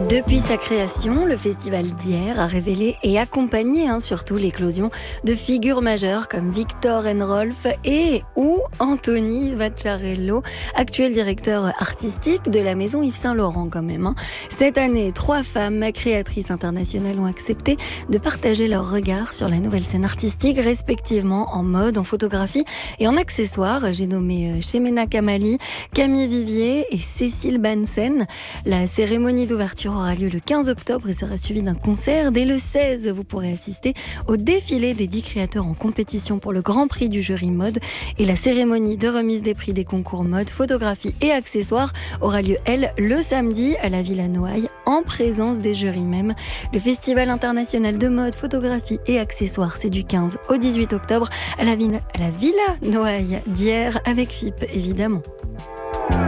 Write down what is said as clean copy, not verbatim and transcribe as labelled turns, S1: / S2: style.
S1: Depuis sa création, le festival d'hier a révélé et accompagné surtout l'éclosion de figures majeures comme Victor Enrolf ou Anthony Vaccarello, actuel directeur artistique de la maison Yves Saint Laurent quand même. Cette année, 3 femmes créatrices internationales ont accepté de partager leur regard sur la nouvelle scène artistique, respectivement en mode, en photographie et en accessoires. J'ai nommé Chemena Kamali, Camille Vivier et Cécile Bansen. La cérémonie d'ouverture aura lieu le 15 octobre et sera suivie d'un concert. Dès le 16, vous pourrez assister au défilé des 10 créateurs en compétition pour le Grand Prix du jury mode. Et la cérémonie de remise des prix des concours mode, photographie et accessoires aura lieu, elle, le samedi à la Villa Noailles, en présence des jurys même. Le Festival international de mode, photographie et accessoires, c'est du 15 au 18 octobre à la Villa Noailles d'hier avec FIP, évidemment.